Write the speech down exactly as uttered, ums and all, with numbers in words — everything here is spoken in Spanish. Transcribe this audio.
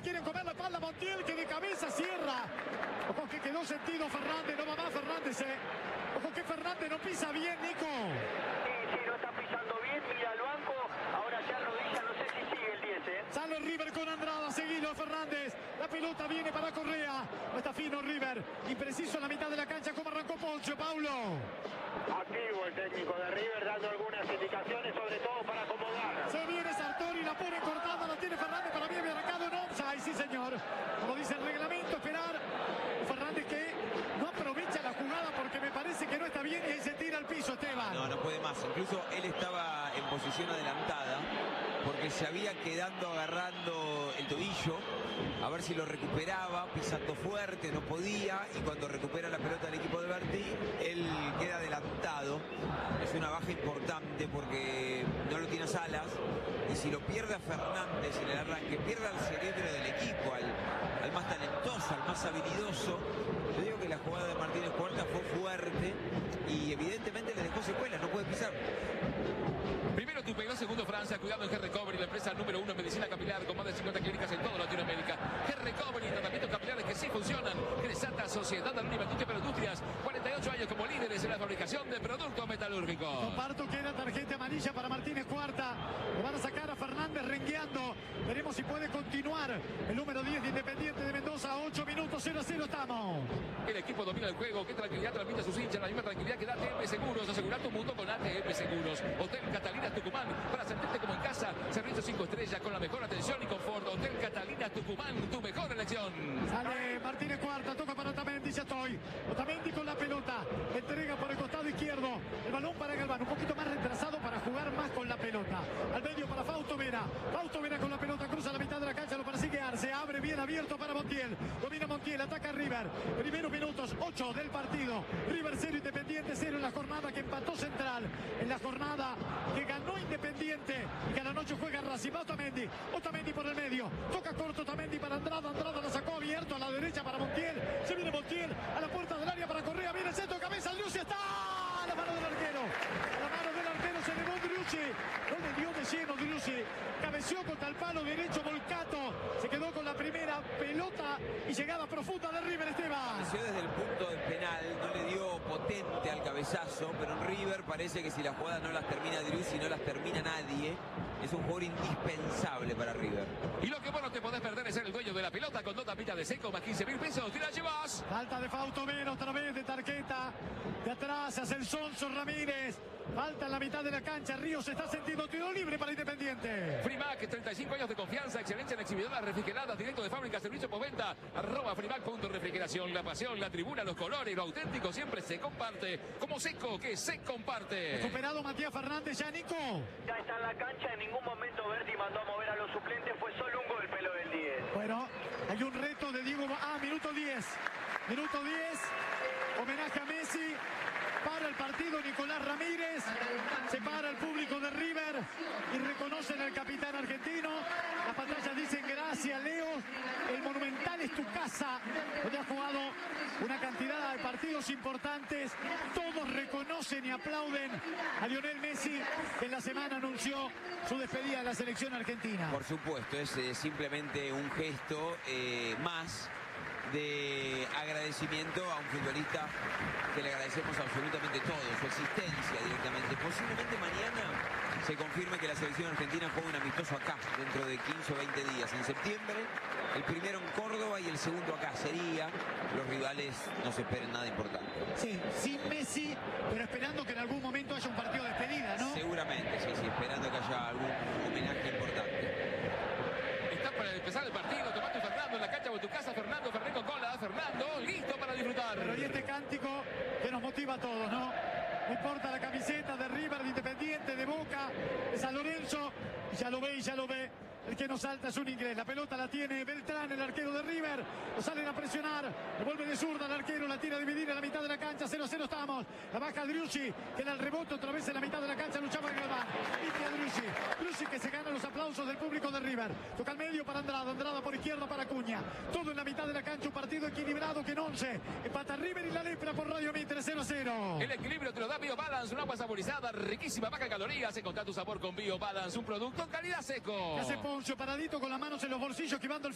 quieren comer la espalda. Montiel que de cabeza cierra. Ojo que quedó sentido Fernández. No va más Fernández, eh. Ojo que Fernández no pisa bien, Nico. Sí, sí, no está pisando bien. Mira al banco. Ahora ya rodilla. No sé si sigue el diez, eh. Sale River con Andrada. Seguido Fernández. La pelota viene para Correa. No está fino River. Impreciso en la mitad de la cancha. Como arrancó Poncho, Paulo. Activo el técnico de River dando algunas indicaciones, sobre todo para acomodar. Se viene Sartori, la pone cortada, la tiene Fernández, para mí había arrancado en offside, sí señor. Como dice el reglamento, esperar. Fernández que no aprovecha la jugada porque me parece que no está bien y ahí se tira al piso, Esteban. No, no puede más. Incluso él estaba en posición adelantada porque se había quedando agarrando el tobillo a ver si lo recuperaba, pisando fuerte, no podía, y cuando recupera la pelota del equipo de Berti, él queda adelantado. Es una baja importante porque no lo tiene a Salas, y si lo pierde a Fernández en el arranque, pierde al cerebro del equipo, al, al más talentoso, al más habilidoso. Yo digo que la jugada de Martínez Cuarta fue fuerte y evidentemente le dejó secuelas, no puede pisar. Primero Tupeiró, segundo Francia. Cuidado en G-Recovery, la empresa número uno en medicina capilar con más de cincuenta clínicas en toda Latinoamérica. G-Recovery, tratamientos capilares que sí funcionan. Cresata, Sociedad Anónima Industria Industrias. cuarenta y ocho años como líderes en la fabricación de productos metalúrgicos. Comparto que era tarjeta amarilla para Martínez Cuarta. Lo van a sacar a Fernández rengueando. Veremos si puede continuar. El número diez de Independiente de Mendoza. ocho minutos, cero a cero estamos. El equipo domina el juego. Qué tranquilidad transmite a sus hinchas. La misma tranquilidad que da A T M Seguros. Asegura tu mundo con A T M Seguros. Hotel Catalina Tucumán. Para sentirte como en casa. Servicio cinco estrellas con la mejor atención y confort. Hotel Catalina Tucumán. Tu mejor elección. Sale Martínez Cuarta. Toca para Otamendi. Ya estoy. Otamendi con la pelota. Entrega por el costado izquierdo. El balón para Galván. Un poquito más retrasado para jugar más con la pelota. Al medio para Fausto Vera. Fausto Vera con la pelota. Cruza la mitad de la cancha. Lo persigue Arce. Abre bien abierto para Montiel. Domina Montiel. Ataca River. Primeros minutos. ocho del partido. River cero. Independiente cero en la jornada que empató Central. En la jornada que ganó Independiente. Y que a la noche juega Racing. Va Otamendi. Otamendi por el medio. Toca corto Otamendi para Andrada. Andrada la sacó abierto a la derecha para Montiel. Se viene Montiel a la puerta del área para Correa. Viene el centro de cabeza. Driussi está. La mano del arquero. La mano del arquero se elevó Driussi. No le dio de lleno Driussi. Cabeció contra el palo derecho Volcato. Se quedó con la primera pelota y llegada profunda de River, Esteban. Cabeció desde el punto del penal. No le dio potente al cabezazo. Pero en River parece que si las jugadas no las termina Driussi, no las termina nadie. Es un jugador indispensable para River. Y lo que vos no te podés perder es ser el dueño de la pelota con dos tapitas de seco más quince mil pesos. ¡Te la llevas! Falta de Fausto Vera otra vez de tarjeta. De atrás se hace el Sonso Ramírez. Falta en la mitad de la cancha. Ríos está sentido tiro libre para Independiente. Frimac, treinta y cinco años de confianza, excelencia en exhibidoras refrigeradas, directo de fábrica, servicio postventa. Arroba Frimac punto refrigeración. La pasión, la tribuna, los colores, lo auténtico siempre se comparte. Como seco que se comparte. Recuperado Matías Fernández, ya Nico. Ya está en la cancha. En ningún momento Berti mandó a mover a los suplentes. Fue solo un gol pelo del diez. Bueno, hay un reto de Diego. Ah, minuto diez. Minuto diez. Homenaje a Messi. Para el partido Nicolás Ramírez. Se para el público de River y reconocen al capitán argentino. Las pantallas dicen gracias, Leo. El Monumental es tu casa, donde ha jugado una cantidad de partidos importantes. Todos reconocen y aplauden a Lionel Messi, que en la semana anunció su despedida de la selección argentina. Por supuesto, es eh, simplemente un gesto eh, más de agradecimiento a un futbolista que le agradecemos absolutamente todo, su existencia directamente. Posiblemente mañana se confirme que la selección argentina juega un amistoso acá, dentro de quince o veinte días, en septiembre. El primero en Córdoba y el segundo acá sería. Los rivales no se esperen nada importante. Sí, sin Messi, pero esperando que en algún momento haya un partido de despedida, ¿no? Seguramente, sí, sí, esperando que haya algún homenaje importante. Está para empezar el partido, Tomate Fernando en la cancha o en tu casa, Fernando Ferrer con cola, Fernando, listo para disfrutar. Pero y este cántico que nos motiva a todos, ¿no? No importa la camiseta de River, de Independiente, de Boca, de San Lorenzo, y ya lo ve y ya lo ve. El que no salta es un inglés. La pelota la tiene Beltrán, el arquero de River. Lo salen a presionar. Devuelve de zurda al arquero. La tira a dividir en la mitad de la cancha. cero a cero estamos. La baja Driussi, que era el rebote otra vez en la mitad de la cancha. Luchaba Galván. Limpia Driussi. Driussi que se gana los aplausos del público de River. Toca al medio para Andrada. Andrada por izquierda para Acuña. Todo en la mitad de la cancha. Un partido equilibrado que en once. Empata River y la Lepra por Radio Mitre. cero a cero. El equilibrio te lo da Bio Balance, una agua saborizada, riquísima, baja en calorías. Encontrá tu sabor con Bio Balance, un producto en calidad seco. Hace Poncho paradito con las manos en los bolsillos, esquivando el